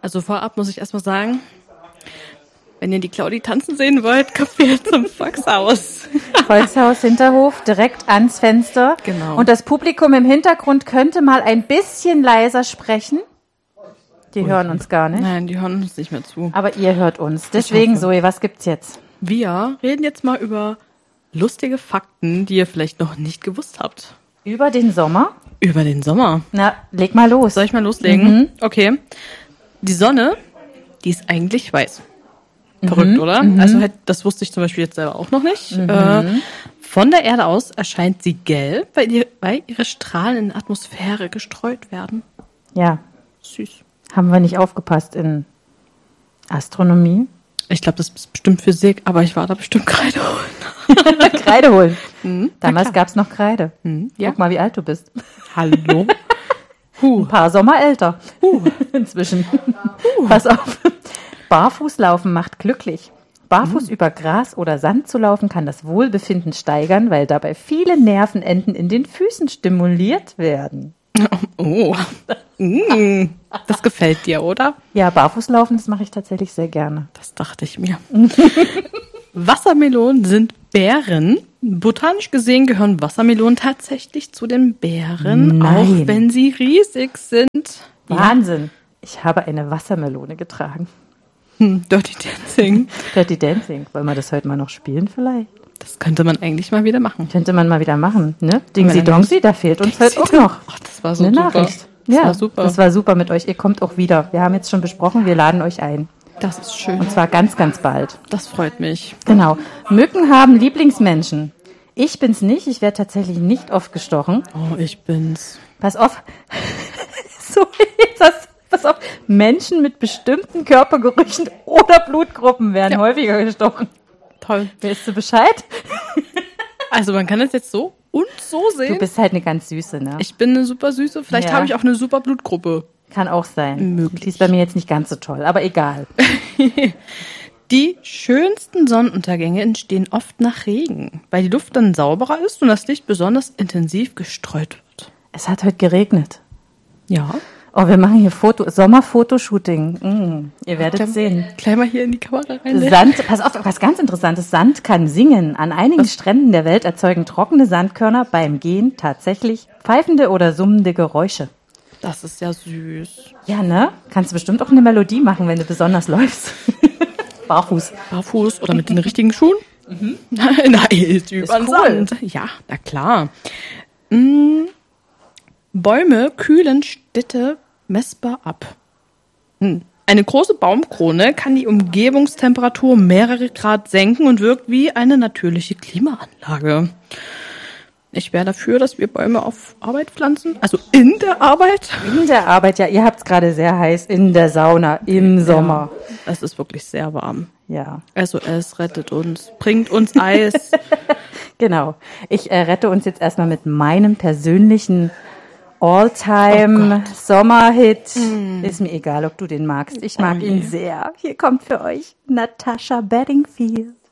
Also vorab muss ich erstmal sagen, wenn ihr die Claudi tanzen sehen wollt, kommt ihr zum Volkshaus. Volkshaus, Hinterhof, direkt ans Fenster. Genau. Und das Publikum im Hintergrund könnte mal ein bisschen leiser sprechen. Die hören uns gar nicht. Nein, die hören uns nicht mehr zu. Aber ihr hört uns. Deswegen, Zoe, was gibt's jetzt? Wir reden jetzt mal über lustige Fakten, die ihr vielleicht noch nicht gewusst habt. Über den Sommer? Über den Sommer. Na, leg mal los. Soll ich mal loslegen? Okay. Die Sonne, die ist eigentlich weiß. Verrückt, oder? Also das wusste ich zum Beispiel jetzt selber auch noch nicht. Von der Erde aus erscheint sie gelb, weil ihre Strahlen in die Atmosphäre gestreut werden. Ja. Süß. Haben wir nicht aufgepasst in Astronomie? Ich glaube, das ist bestimmt Physik, aber ich war da bestimmt Kreide holen. Kreide holen. Damals gab's noch Kreide. Ja. Guck mal, wie alt du bist. Hallo? Ein paar Sommer älter. Inzwischen. Pass auf. Barfußlaufen macht glücklich. Barfuß über Gras oder Sand zu laufen kann das Wohlbefinden steigern, weil dabei viele Nervenenden in den Füßen stimuliert werden. Oh. Das gefällt dir, oder? Ja, Barfußlaufen, das mache ich tatsächlich sehr gerne. Das dachte ich mir. Wassermelonen sind Beeren. Botanisch gesehen gehören Wassermelonen tatsächlich zu den Beeren, Nein. auch wenn sie riesig sind. Wahnsinn. Ich habe eine Wassermelone getragen. Dirty Dancing. Dirty Dancing. Wollen wir das heute mal noch spielen vielleicht? Das könnte man eigentlich mal wieder machen. Könnte man mal wieder machen, ne? Dingsy Dongsy, da fehlt uns heute auch noch Ach, das war so eine super. Nachricht. Das Ja, war super. das war super mit euch. Ihr kommt auch wieder. Wir haben jetzt schon besprochen, wir laden euch ein. Das ist schön. Und zwar ganz, ganz bald. Das freut mich. Genau. Mücken haben Lieblingsmenschen. Ich bin's nicht. Ich werde tatsächlich nicht oft gestochen. Oh, ich bin's. Pass auf. So, pass auf. Menschen mit bestimmten Körpergerüchen oder Blutgruppen werden häufiger gestochen. Toll. Weißt du Bescheid? Also man kann das jetzt so und so sehen. Du bist halt eine ganz Süße, ne? Ich bin eine super Süße. Vielleicht Ja. habe ich auch eine super Blutgruppe. Kann auch sein. Möglich. Die ist bei mir jetzt nicht ganz so toll, aber egal. Die schönsten Sonnenuntergänge entstehen oft nach Regen, weil die Luft dann sauberer ist und das Licht besonders intensiv gestreut wird. Es hat heute geregnet. Ja. Oh, wir machen hier Sommerfotoshooting. Ihr werdet sehen. Gleich mal hier in die Kamera rein. Sand, pass auf, was ganz Interessantes. Sand kann singen. An einigen Stränden der Welt erzeugen trockene Sandkörner beim Gehen tatsächlich pfeifende oder summende Geräusche. Das ist ja süß. Ja, ne? Kannst du bestimmt auch eine Melodie machen, wenn du besonders läufst. Barfuß. Barfuß oder mit den richtigen Schuhen? Nein, über den cool. Sand. Ja, na klar. Bäume kühlen Städte messbar ab. Eine große Baumkrone kann die Umgebungstemperatur um mehrere Grad senken und wirkt wie eine natürliche Klimaanlage. Ich wäre dafür, dass wir Bäume auf Arbeit pflanzen. Also in der Arbeit. In der Arbeit, ja, ihr habt es gerade sehr heiß. In der Sauna, im Sommer. Ja, es ist wirklich sehr warm. Ja. SOS rettet uns, bringt uns Eis. Genau. Ich rette uns jetzt erstmal mit meinem persönlichen All-Time-Sommerhit. Ist mir egal, ob du den magst. Ich mag ihn sehr. Hier kommt für euch Natasha Bedingfield.